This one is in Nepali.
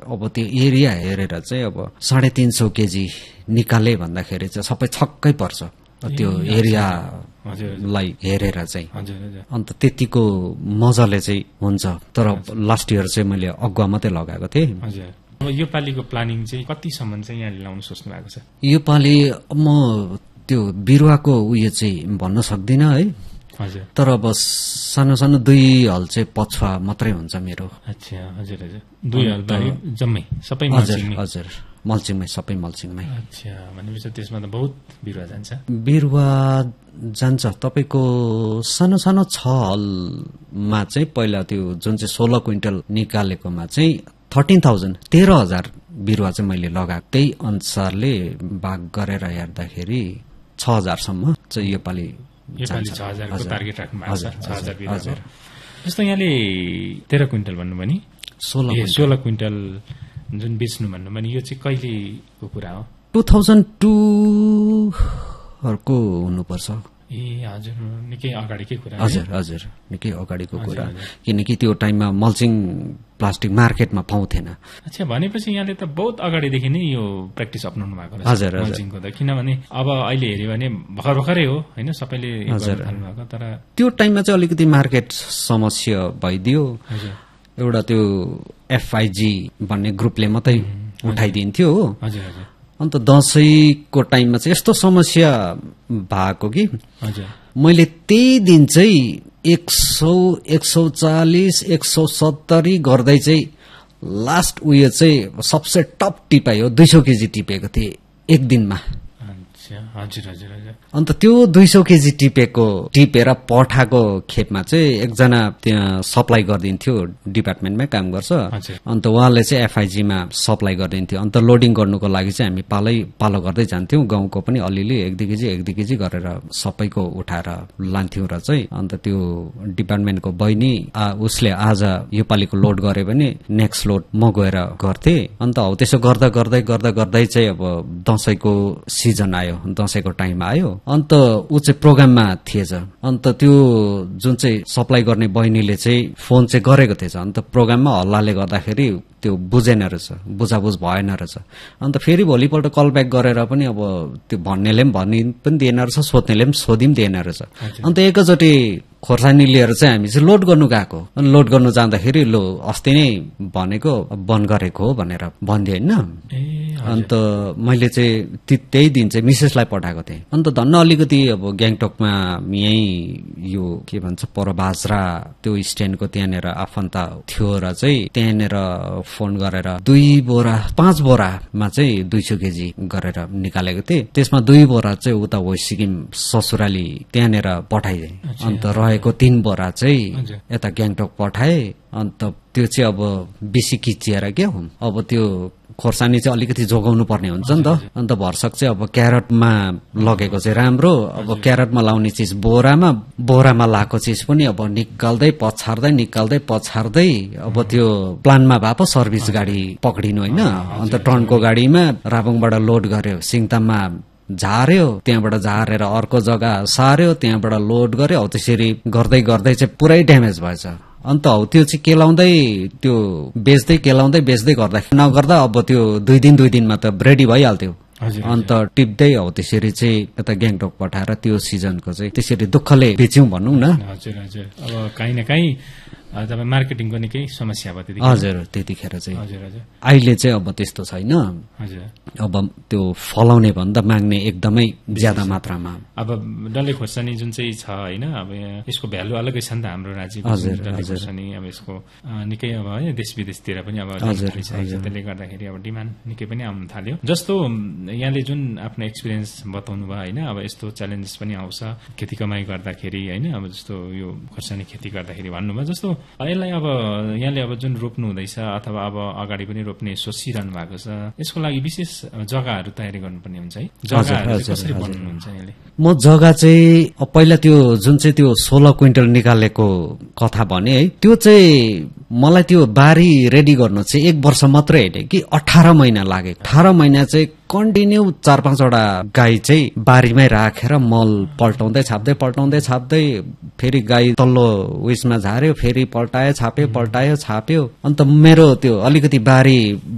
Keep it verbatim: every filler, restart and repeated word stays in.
अब त्यो एरिया हेरेर चाहिँ अब साढे तीन सौ केजी निकाले भन्दाखेरि चाहिँ सबै छक्कै पर्छ त्यो एरियालाई हेरेर चाहिँ। अन्त त्यतिको मजाले चाहिँ हुन्छ। तर लास्ट इयर चाहिँ मैले अगुवा मात्रै लगाएको थिएँ। यो पालिको प्लानिङ चाहिँ कतिसम्म चाहिँ यहाँले लाउन सोच्नु भएको छ? यो पालि म त्यो बिरुवाको उयो चाहिँ भन्न सक्दिनँ है। तर अब सानो सानो दुई हल चाहिँ पछुवा मात्रै हुन्छ मेरो। अच्छा, हजुर हजुर, दुई हल बारी जम्मै सबै हजुर हजुर मल्चिङमै, सबै मल्चिङमै। अच्छा, भनेपछि त्यसमा त बहुत बिरुवा जान्छ। बिरुवा जान्छ तपाईँको सानो सानो छ हलमा चाहिँ पहिला त्यो जुन चाहिँ सोह्र क्विन्टल निकालेकोमा चाहिँ थर्टिन थाउजन्ड तेह्र हजार बिरुवा चाहिँ मैले लगाएको। त्यही अनुसारले भाग गरेर हेर्दाखेरि छ हजारसम्म चाहिँ यो पालि यसपालि छ हजारको टार्गेट राख्नु भएको छ। छ हजार बिरुवा। जस्तो यहाँले तेह्र क्विन्टल भन्नुभयो नि, सोह्र सोह्र क्विन्टल जुन बेच्नु भन्नु भने यो चाहिँ कहिलेको कुरा हो? टू थाउजन्ड टूहरूको हुनुपर्छ। ए हजुर, निकै अगाडिकै कुरा। हजुर हजुर, निकै अगाडिको कुरा, किनकि त्यो टाइममा मल्चिङ प्लास्टिक मार्केटमा पाउँथेन। अच्छा, भनेपछि यहाँले त बहुत अगाडिदेखि नै यो प्र्याक्टिस अप्नाउनु भएको रहेछ मल्चिङको त। किनभने अब अहिले हेऱ्यो भने भर्खर भर्खरै हो होइन सबैले थाल्नु भएको। तर त्यो टाइममा चाहिँ अलिकति मार्केट समस्या भइदियो। एउटा त्यो एफआइजी भन्ने ग्रुपले मात्रै उठाइदिन्थ्यो हो। हजुर हजुर। अन्त दसैँको टाइममा चाहिँ यस्तो समस्या भएको कि मैले त्यही दिन चाहिँ एक सौ एक सौ चालिस एक सौ सत्तरी गर्दै चाहिँ लास्ट उयो चाहिँ सबसे टप टिपाइ हो, दुई सौ केजी टिपेको थिएँ एक दिनमा। हजुर हजुर हजुर। अन्त त्यो दुई सौ केजी टिपेको टिपेर पठाएको खेपमा चाहिँ एकजना त्यहाँ सप्लाई गरिदिन्थ्यो, डिपार्टमेन्टमै काम गर्छ। अन्त उहाँले चाहिँ एफआइजीमा सप्लाई गरिदिन्थ्यो। अन्त लोडिङ गर्नुको लागि चाहिँ हामी पालै पालो गर्दै जान्थ्यौँ। गाउँको पनि अलिअलि एक दुई केजी एक दुई केजी गरेर सबैको उठाएर लान्थ्यौँ र चाहिँ अन्त त्यो डिपार्टमेन्टको बहिनी उसले आज यो पालिको लोड गरे भने नेक्स्ट लोड म गएर गर्थेँ। अन्त हौ त्यसो गर्दा गर्दै गर्दा गर्दै चाहिँ अब दसैँको सिजन आयो, दसैँको टाइम आयो। अन्त ऊ चाहिँ प्रोग्राममा थिएछ। अन्त त्यो जुन चाहिँ सप्लाई गर्ने बहिनीले चाहिँ फोन चाहिँ गरेको थिएछ। अन्त प्रोग्राममा हल्लाले गर्दाखेरि त्यो बुझेन रहेछ, बुझाबुझ भएन रहेछ। अन्त फेरि भोलिपल्ट कल ब्याक गरेर पनि अब त्यो भन्नेले पनि भनि पनि दिएन रहेछ, सोध्नेले पनि सोधि पनि दिएन रहेछ। अन्त एकैचोटि खोर्सानी लिएर चाहिँ हामी चाहिँ लोड गर्नु गएको। अनि लोड गर्नु जाँदाखेरि लो अस्ति नै भनेको बन्द गरेको हो भनेर भनिदियो होइन। अन्त मैले चाहिँ त्यही दिन चाहिँ मिसेसलाई पठाएको थिएँ। अन्त धन्न अलिकति अब ग्याङटकमा यहीँ यो के भन्छ परबाजरा त्यो स्ट्यान्डको त्यहाँनिर आफन्त थियो र चाहिँ त्यहाँनिर फोन गरेर दुई बोरा पाँच बोरामा चाहिँ दुई सौ केजी गरेर निकालेको थिएँ। त्यसमा दुई बोरा चाहिँ उता वेस्ट सिक्किम ससुराली त्यहाँनिर पठाइदिएँ। अन्त रहेको तीन बोरा चाहिँ यता ग्याङटक पठाए। अन्त त्यो चाहिँ अब बेसी किचिएर क्या हो, अब त्यो खोर्सानी चाहिँ अलिकति जोगाउनु पर्ने हुन्छ नि त। अन्त भरसक चाहिँ अब क्यारटमा लगेको चाहिँ राम्रो। अब क्यारटमा लाउने चिज बोरामा बोरामा लाएको चिज पनि अब निकाल्दै पछार्दै निकाल्दै पछार्दै अब त्यो प्लानमा भए पो सर्भिस गाडी पक्रिनु होइन। अन्त टर्नको गाडीमा राबङबाट लोड गर्यो, सिङताममा झार्यो, त्यहाँबाट झारेर अर्को जग्गा सार्यो, त्यहाँबाट लोड गर्यो। हौ त्यसरी गर्दै गर्दै चाहिँ पुरै ड्यामेज भएछ। अन्त हौ त्यो चाहिँ केलाउँदै त्यो बेच्दै केलाउँदै बेच्दै गर्दा नगर्दा अब त्यो दुई दिन दुई दिनमा त रेडी भइहाल्थ्यो। अन्त टिप्दै हौ त्यसरी चाहिँ यता ग्याङटक पठाएर त्यो सिजनको चाहिँ त्यसरी दुःखले बेच्यौँ भनौँ न। हजुर हजुर। अब काहीँ न काहीँ तपाईँ मार्केटिङको निकै समस्या भयो त्यतिखेर। हजुर त्यतिखेर चाहिँ। हजुर हजुर। अहिले चाहिँ अब त्यस्तो छैन। हजुर। अब त्यो फलाउने भन्दा माग्ने एकदमै ज्यादा मात्रामा। अब डल्ले खोर्सानी जुन चाहिँ छ होइन, अब यसको भ्यालु अलग्गै छ नि त हाम्रो राज्यको। डल्ले खोर्सानी अब यसको निकै अब है देश विदेशतिर पनि अब त्यसले गर्दाखेरि अब डिमान्ड निकै पनि आउनु थाल्यो। जस्तो यहाँले जुन आफ्नो एक्सपिरियन्स बताउनु भयो होइन, अब यस्तो च्यालेन्जेस पनि आउँछ खेती कमाई गर्दाखेरि होइन। अब जस्तो यो खोर्सानी खेती गर्दाखेरि भन्नुभयो जस्तो यसलाई अब यहाँले अब जुन रोप्नु हुँदैछ अथवा अब अगाडि पनि रोप्ने सोचिरहनु भएको छ, यसको लागि विशेष जग्गाहरू तयारी गर्नुपर्ने हुन्छ है। जग्गाहरू कसरी बनाउनुहुन्छ यहाँले? म जग्गा चाहिँ पहिला त्यो जुन चाहिँ त्यो सोह्र क्विन्टल निकालेको कथा भने है, त्यो चाहिँ मलाई त्यो बारी रेडी गर्नु चाहिँ एक वर्ष मात्रै होइन कि अठार महिना लाग्यो। अठार महिना चाहिँ कन्टिन्यू चार पाँचवटा गाई चाहिँ बारीमै राखेर मल पल्टाउँदै छाप्दै पल्टाउँदै छाप्दै फेरि गाई तल्लो उयसमा झार्यो, फेरि पल्टायो छाप्यो पल्टायो छाप्यो। अन्त मेरो त्यो अलिकति बारी